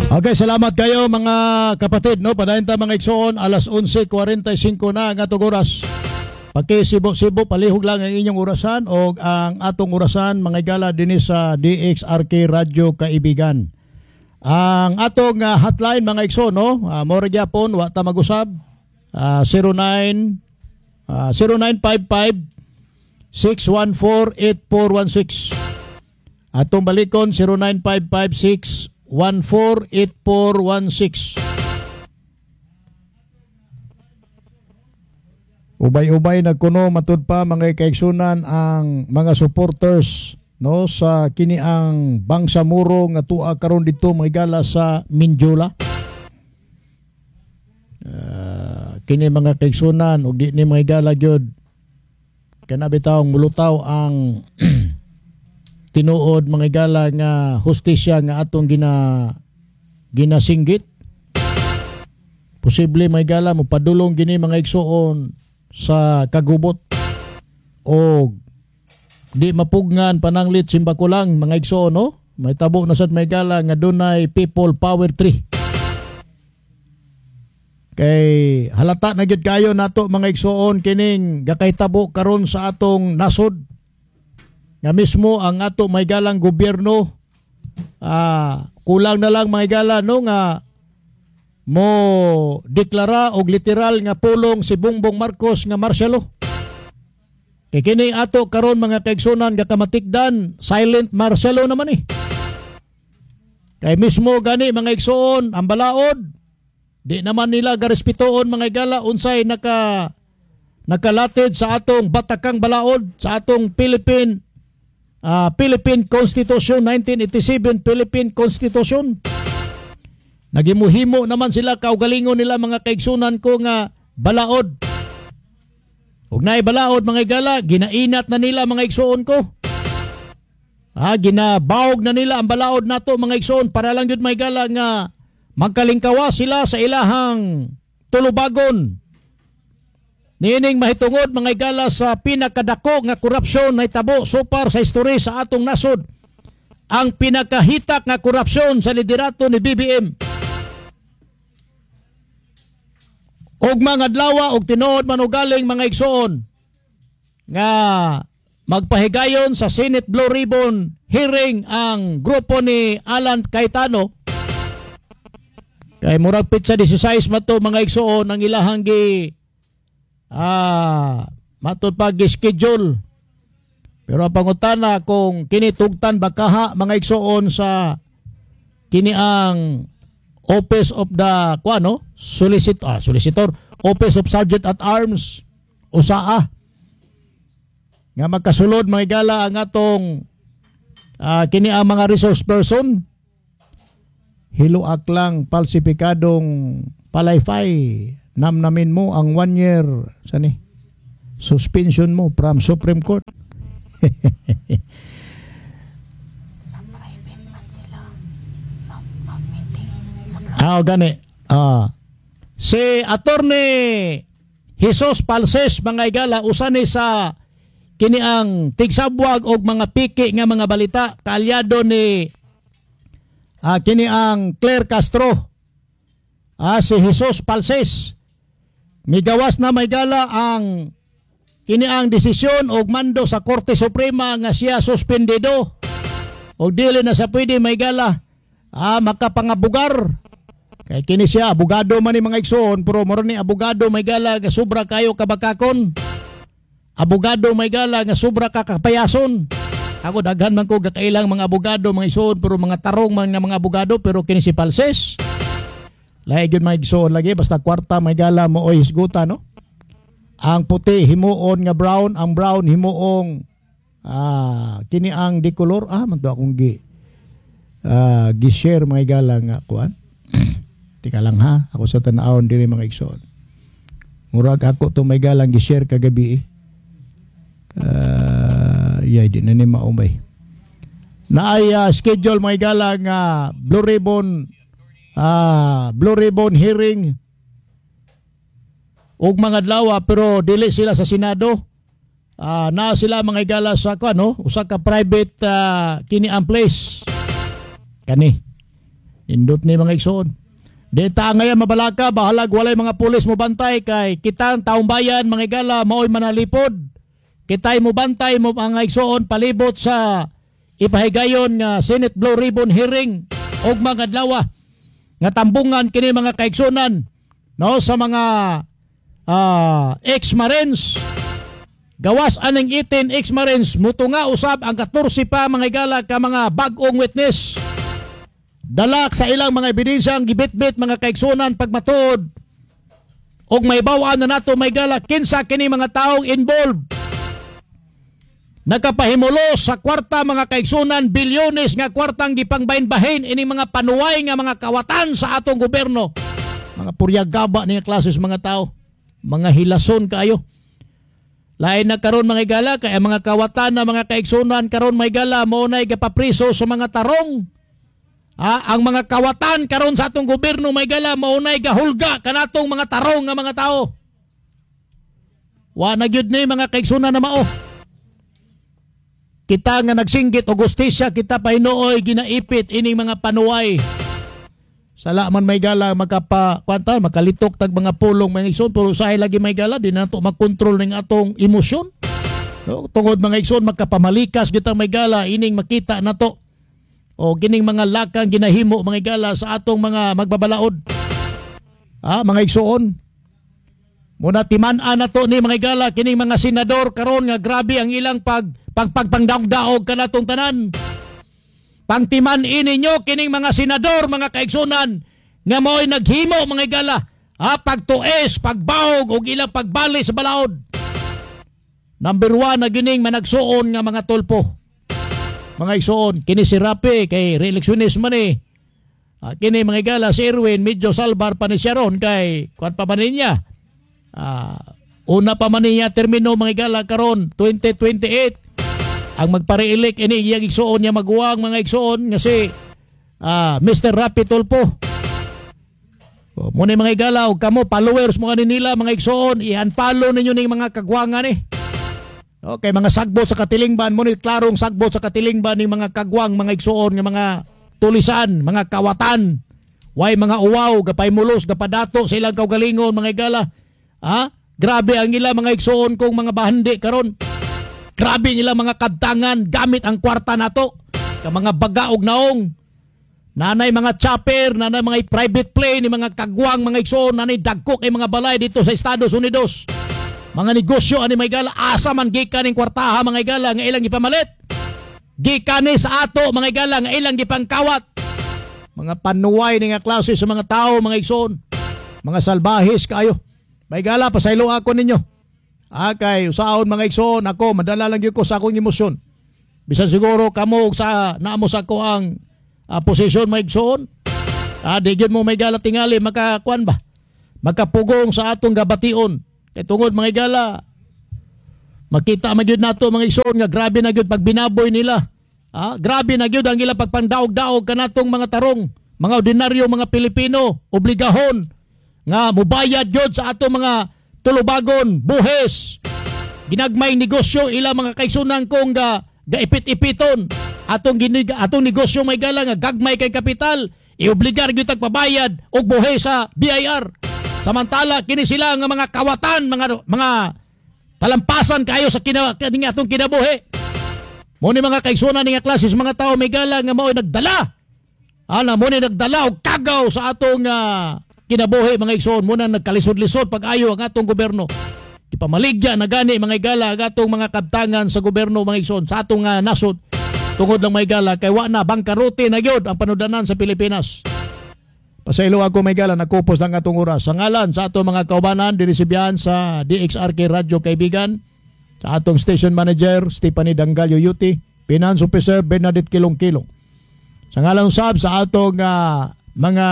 Okay, salamat kayo mga kapatid, no? Padayon ta mga igsoon, alas 11:45 na ang atong oras. Pakisibo-sibo palihog lang ang inyong orasan o ang atong orasan mga igala dinis sa DXRK Radio Kaibigan. Ang atong hotline mga igsoon, no? Mora gyapon wa ta mag-usab. 0955 614-8416. Atong balikon 0955-614-8416. Ubay-ubay nagkuno matud pa mga kaigsunan ang mga supporters, no, sa kini ang Bangsamoro nga tuwa karon dito mga igala sa Mindiola. Kini mga kaigsunan ug di ni mga igala gyud kanabitawng mulutaw ang tinuod mga igala nga hustisya nga atong ginasinggit. Posible mga igala mo padulong gini mga igsoon sa kagubot o di mapugngan pananglit simbakulang mga igsoon, no? May tabo na sad mga igala nga dunay people power tree. Kay halata na gyud kayo nato mga igsoon kining gakahitabo karon sa atong nasod nga mismo ang ato may galang gobyerno kulang na lang mga igala, no, nga mo deklara og literal nga pulong si Bongbong Marcos nga marsyalo. Kay kini ato karon mga kaigsunan gakamatikdan silent marsyalo naman eh. Kay mismo gani mga igsoon ang balaod di naman nila garespetoon mga igala unsay nakalatid sa atong batakang balaod sa atong Philippine Constitution 1987 Philippine Constitution. Nagimuhimo naman sila kaugalingon nila mga kaigsunan ko nga balaod. Ug naay balaod mga igala ginainat na nila mga igsoon ko. Ginabawog na nila ang balaod nato mga igsoon para lang gyud mga igala nga magkalingkawa sila sa ilahang tulubagon. Niining mahitungod mga igala sa pinakadako nga korupsyon na itabo so far sa history sa atong nasod. Ang pinakahitak nga korupsyon sa liderato ni BBM. Og mga adlaw og tinuod man og galing mga igsoon nga magpahigayon sa Senate Blue Ribbon hearing ang grupo ni Alan Cayetano. Kay murag pitsa 16 mato mga igsoon ang ilahang matod pa gi-schedule. Pero ang pangutana kung kinitugtan bakaha mga igsoon sa kini ang Office of the Solicitor, Office of Sergeant at Arms, USAA. Nga magkasulod mga igala ang atong kini ang mga resource person. Hiluak lang palsipikadong palayfay. Namnamin mo ang 1 year suspension mo from Supreme Court. Gani. Si Attorney Jesus Palses mga igala usa ni sa kini ang tigsabwag og mga piki nga mga balita kaalyado ni kini ang Claire Castro. Si Jesus Palses migawas na may gala ang kini ang desisyon og mando sa Korte Suprema nga siya suspendido og dili na sa pwede may gala makapangabugar. Kay kini siya abogado man ni mga igsoon pero moro ni abogado may gala nga sobra kayo kabakakon. Abogado may gala nga sobra ka kapayason. Ako daghan man ko gakailang mga abogado mga igsoon pero mga tarong man nga mga abogado pero kini si Palses. Lahi gyud mga igsoon lagi basta kwarta may gala mo oy hisguta, no. Ang puti himuon nga brown, ang brown himuong kini ang decolor man to akong gi-share mga gala nga kuan. Tika lang ha, ako sa tanawon diri mga igsoon. Murag ako to may galang gi-share kagabi. Di na ni maumay. Naay schedule mga galang Blue Ribbon hearing og mga adlaw pero dili sila sa Senado. Na sila mga igala sa usa ka private kini ang place. Kani. Indot ni mga igsoon. Dita ngayon mabalaka, bahalag walay mga pulis mo bantay kay kitang taong bayan mga igala maoy manalipod. Kitay mo bantay mo mga igsoon palibot sa ipahigayon nga Senate Blue Ribbon hearing og mga adlaw nga tambungan kini mga kaigsunan no sa mga ex-Marines. Gawas aning 18 ex-Marines mutunga usab ang 14 pa mga igala ka mga bag-ong witness. Dalak sa ilang mga ebidensyang gibit-bit mga kaigsunan pagmatuod og may bawaan na nato may gala kinsa kini mga taong involved nakapahimulos sa kwarta mga kaigsunan bilyones nga kwartang gipangbahin-bahin ini mga panuway nga mga kawatan sa atong gobyerno. Mga puryagaba ni klases mga tao, mga hilason kayo. Lain na karon mga igala kay mga kawatan na mga kaigsunan karon may gala mo nay gapapriso sa mga tarong. Ang mga kawatan karon sa atong gobyerno may gala maunay gahulga kanatong mga tarong nga mga tao. Wa na gyud ni mga kaigsunan na mao. Kita nga nagsinggit og hustisya kita pahinuoy ginaipit ining mga panuway. Sala man may gala makalitok tag mga pulong mga igsoon pero usahay lagi may gala di nato makontrol ning atong emosyon. No, tungod mga igsoon makapamalikas gyud may gala ining makita nato o kining mga lakang ginahimo mga igala sa atong mga magbabalaod. Mga igsoon. Muna timan-an na to ni mga igala kining mga senador karon nga grabe ang ilang pagpangdaog kanatong tanan. Pangtiman ininyo kining mga senador mga kaigsunan nga mo'y naghimo mga igala. Pagtues, pagbaog o ilang pagbali sa balaod. Number 1 na gining managsuon nga mga tulpo. Mga igsoon, kini si Rapi kay re-electionist man kini mga igala si Erwin medyo salbar pa ni Sharon kay kuan pa man niya. Una pa man niya termino mga igala karon 2028. Ang magpare-elect ini iyang igsoon niya maguwang mga igsoon nga si Mr. Rapi Tulpo. Muna mga igala og kamo followers mo nila mga igsoon i-unfollow ninyo ning mga kagwangan Okay, mga sagbot sa katilingban mo ni klarong sagbot sa katilingban ni mga kagwang mga igsoon nga mga tulisan, mga kawatan. Way mga uwaw gapaymulos gapadato sa ilang kaugalingon mga igala. Grabe ang ila mga igsoon kung mga bahandi karon. Grabe nila mga kadtangan gamit ang kwarta nato. Ka mga baga og naong. Nanay mga chopper, nanay mga private plane ni mga kagwang mga igsoon, nanay dagkok ay mga balay dito sa Estados Unidos. Mga negosyo ani may gala asa man gikan ning kwartaha mga igala nga ilang gipamalit. Gikan ni sa ato mga igala nga ilang gipangkawat. Mga panuway ni nga klase sa mga tao mga igsoon. Mga salbahis kayo. May gala pasaylo ako ninyo. Kay usaon mga igsoon ako madala lang gyud ko sa akong emosyon. Bisan siguro kamo sa naamo sa ko ang posisyon mga igsoon. Di gyud mo may gala tingali makakuan ba? Makapugong sa atong gabation. Kay tungod mga igala, makita magyud nato mga igsoon nga grabe na gyud pag binaboy nila. Grabe na gyud ang ila pagpandaog-daog kanatong mga tarong, mga ordinaryo mga Pilipino, obligahon nga mubayad gyud sa atong mga tulubagon, buhes. Ginagmay negosyo ila mga kaigsunan kong gaipit-ipiton. Atong negosyo may gala nga gagmay kay kapital, iobligar gyud tagpabayad og buhes sa BIR. Samantala kini sila nga mga kawatan, mga talampasan kayo sa atong kinabuhi. Mo ni mga kaigsunan ni nga klase mga tao may gala nga mao nagdala. Mo ni nagdala og kagaw sa atong kinabuhi mga igsoon. Mo na nagkalisod-lisod pag-ayo ang atong gobyerno. Ipamaligya na gani mga igala ang atong mga kabtangan sa gobyerno mga igsoon sa atong nasod. Tungod lang mga igala kay wa na bangkarote na gyud ang panudanan sa Pilipinas. Pasaylo ako may gala, nakupos lang atong oras. Sa ngalan sa atong mga kaubanan, dinisibyan sa DXRK Radio Kaibigan, sa atong station manager, Stephanie Dangalio Yuti, Finance Officer, Bernadette Kilong-Kilong. Sa ngalan sab sa atong mga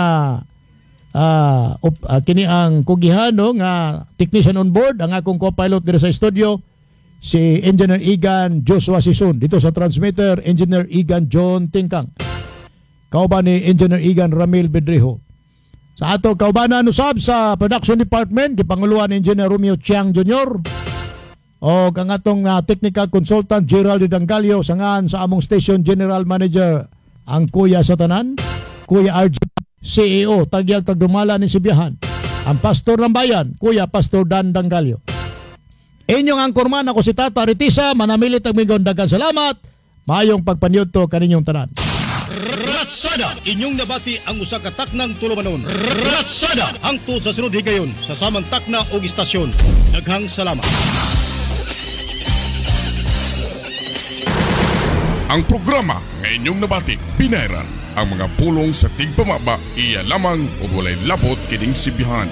kini ang kugihan nga technician on board, ang akong co-pilot dito sa studio, si Engineer Igan Joshua Sisun. Dito sa transmitter, Engineer Igan John Tingkang. Kauban ni Engineer Igan Ramil Bedrijo. Sa ato kaubanan usab sa production department gipanguluan ni Engineer Romeo Chiang Jr. o ang atong technical consultant Gerald Dangalio sangan sa among station general manager ang kuya sa tanan, Kuya RJ CEO, tagyag tagdumala ni Sibiyahan. Ang pastor ng bayan, Kuya Pastor Dan Dangalio. Inyong angkorman, ako si Tata Ritisa, manamilit ang migon, daghang salamat, mayong pagpanyudto kaninyong tanan. Ratsada, inyong nabati ang usa ka taknang tulumanon. Ratsada, hangtod sa sunod higayon sa samang takna o istasyon. Daghang salamat. Ang programa nga inyong nabati, pinairan ang mga pulong sa tigpamaba, iya lamang o walay lapot kining Sibihan.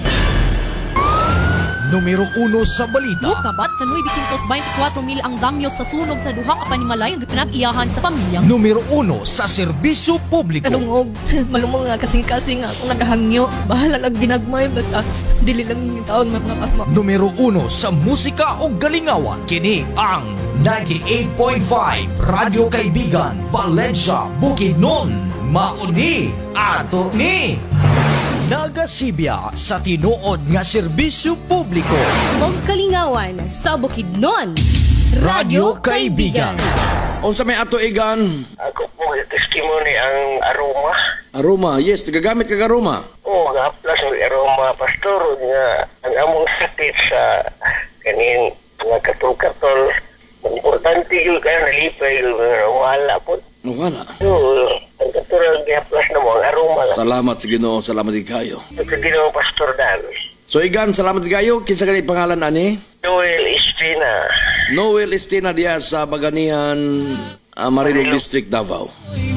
Numero 1 sa balita. Kabat sa 924,000 ang damyo sa sunog sa duha ka panimalay ang pinag-iyahan sa pamilya. Numero 1 sa serbisyo publiko. Kalungog, malumong nga kasing-kasing nga akong nagahangyo. Bahala lang ginagmay, basta dili lang yung taon mapasma. Numero 1 sa musika o galingawan. Kini ang 98.5 Radio Kaibigan, Valencia, Bukidnon. Mauni ato ni Nagasibya sa tinuod nga serbisyo publiko. Og kalingawan sa Bukidnon, Radio Kaibigan. Unsa may ato igan? Ako po testimony ang aroma. Aroma, yes, nagagamit kag aroma. Oo, mag-aplas ng aroma, pastor, nga ang among sakit sa kanin mga katol-katol. Importante yun kaya nalipay yung wala po. Wala. Oo, ang katol gi-aplas na mo ang aroma. Salamat sa Ginoo, salamat kayo. Sa Ginoo, Pastor Dan. So igan, salamat kayo. Kinsa kanay pangalan ani? Joel Estina. Noel Estina diya sa Baganihan, Marilog District, Davao.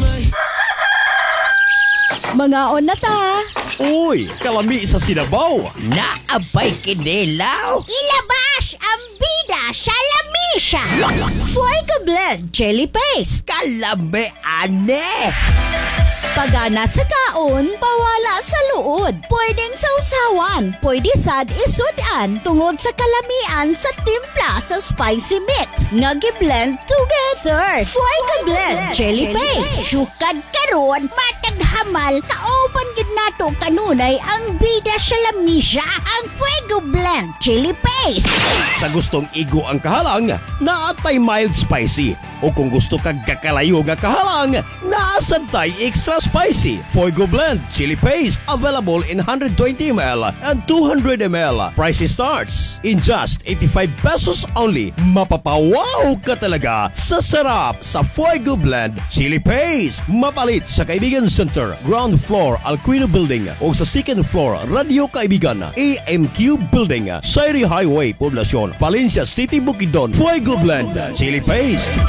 Mga na ta. Uy, kalami sa Sinabaw. Naabay kinilaw. Ilabas ang bida sa lamisa. Fuego Blend Chili Paste. Kalami ane. Pagana sa kaon, bawala sa luod. Pwedeng sausawan, pwede sad isudan tungod sa kalamian sa timpla sa spicy mix. Nagi-blend together. Fuego Blend Chili Paste. Sukad karon, matag hamal, kauban gid nato kanunay ang bida sa lamisa. Ang Fuego Blend Chili Paste. Sa gustong igo ang kahalang, naatay mild spicy. O kung gusto kag kakalayo nga kahalang, naasantay extra spicy. Fuego Blend Chili Paste available in 120 ml and 200 ml. Price starts in just 85 pesos only. Mapapawaw ka talaga sa sarap sa Fuego Blend Chili Paste. Mapalit sa Kaibigan Center, ground floor Alquino Building o sa second floor Radio Kaibigan, AMQ Building, Sairi Highway, Poblacion, Valencia City, Bukidnon. Fuego Blend Chili Paste.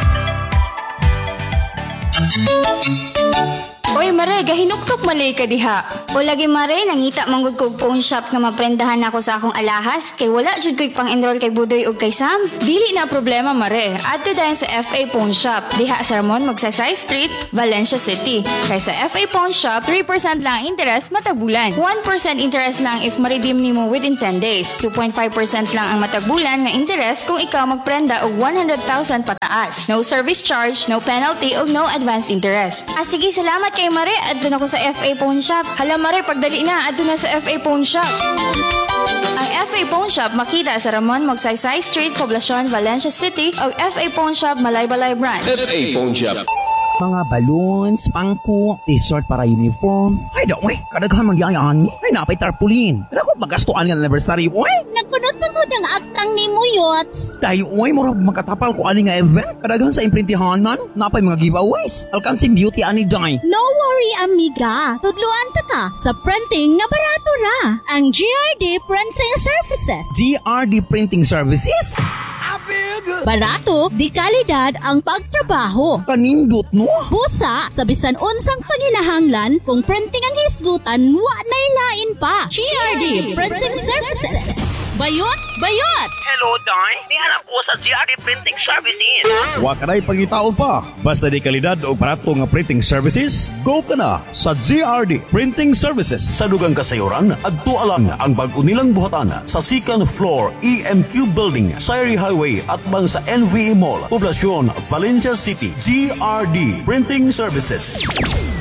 Oy Mare, gahinuktok malay ka diha. O lagi Mare, nangita manggod kog phone shop nga maprendahan ako sa akong alahas kay wala jud ko'y pang-enroll kay Budoy ug kay Sam. Dili na problema Mare, adto dayon sa FA Pawn Shop diha sa Ramon Magsaysay Street, Valencia City. Kay sa FA Pawn Shop, 3% lang ang interest matag bulan. 1% interest lang if ma-redeem nimo within 10 days. 2.5% lang ang matag bulan nga interest kung ikaw magprenda og 100,000 pataas. No service charge, no penalty ug no advance interest. Sige, salamat kay Mare, adto na ko sa FA Pawn Shop. Hala Mare, pagdali na, adto na sa FA Pawn Shop. Ang FA Pawn Shop makita sa Ramon Magsaysay Street, Poblacion, Valencia City o FA Pawn Shop, Malaybalay Branch. FA Pawn Shop. Mga balloons, pangko, t-shirt para uniform. Ay, daw, kadaghan magyayaan. Ay, napay tarpulin. Ako, magastuan ng anniversary, oy. Nagkunot pa mo ng aktang ni mo, Yots. Dahil, oy, mura makatapal ko ani nga event. Kadaghan sa imprintihan man. Napay mga giveaways. Alkansing beauty ani day. No worry, amiga. Tudluan ta ka sa printing nga barato ra. Ang GRD Printing Services. GRD Printing Services? Barato, di kalidad ang pagtrabaho. Kanindot, no? Busa, sa bisan unsang panginahanglan, kung printing ang hisgutan, wa na ilain pa. GRD Printing Services. Bayot! Bayot! Hello, Day. Nihanap ko sa GRD Printing Services. Wa ka na'y pangitaon pa. Basta di kalidad o barato nga printing services, go ka na sa GRD Printing Services. Sa dugang kasayuran, adto alang ang bag-o nilang buhatan sa second floor EMQ Building, Sairi Highway at bang sa NVE Mall, Poblacion, Valencia City. GRD Printing Services.